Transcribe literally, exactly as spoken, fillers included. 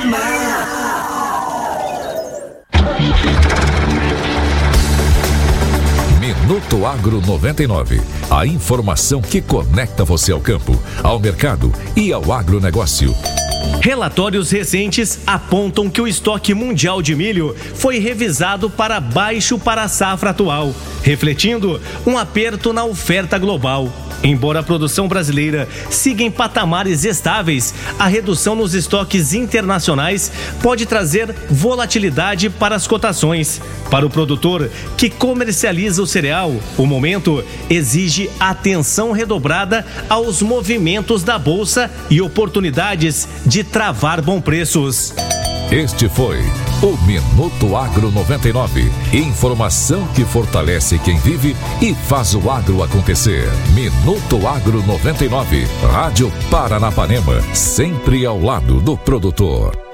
Minuto Agro noventa e nove. A informação que conecta você ao campo, ao mercado e ao agronegócio. Relatórios recentes apontam que o estoque mundial de milho foi revisado para baixo para a safra atual, refletindo um aperto na oferta global. Embora a produção brasileira siga em patamares estáveis, a redução nos estoques internacionais pode trazer volatilidade para as cotações. Para o produtor que comercializa o cereal, o momento exige atenção redobrada aos movimentos da bolsa e oportunidades de travar bons preços. Este foi o Minuto Agro noventa e nove. Informação que fortalece quem vive e faz o agro acontecer. Minuto Agro noventa e nove. Rádio Paranapanema, sempre ao lado do produtor.